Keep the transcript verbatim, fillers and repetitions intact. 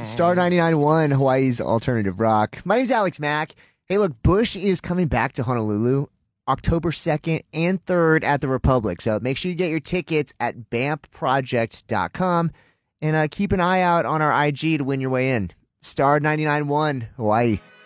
Star ninety-nine point one, Hawaii's alternative rock. My name's Alex Mack. Hey, look, Bush is coming back to Honolulu October second and third at the Republic. So make sure you get your tickets at bamp project dot com and uh, keep an eye out on our I G to win your way in. Star ninety-nine point one, Hawaii.